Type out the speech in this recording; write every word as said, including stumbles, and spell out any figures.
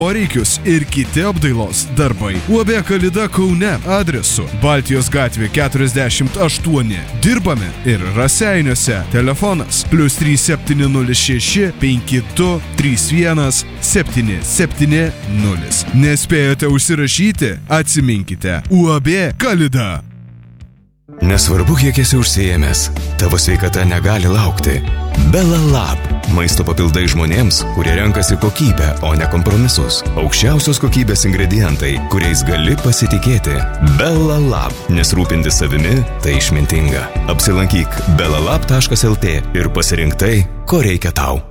poreikius ir kiti apdailos darbai. U A B Kalida Kaune adresu Baltijos gatvė keturiasdešimt aštuoni. Dirbame ir Raseiniuose. Telefonas plius trys septyni nulis šeši penki du trys vienas septyni septyni nulis. Nespėjote užsirašyti? Atsiminkite. U A B Kalida. Nesvarbu, kiek esi užsiėmęs, tavo sveikata negali laukti. Belalab. Maisto papildai žmonėms, kurie renkasi kokybę, o ne kompromisus. Aukščiausios kokybės ingredientai, kuriais gali pasitikėti. Belalab. Nes rūpintis savimi – tai išmintinga. Apsilankyk belalab taškas el tė ir pasirink tai, ko reikia tau.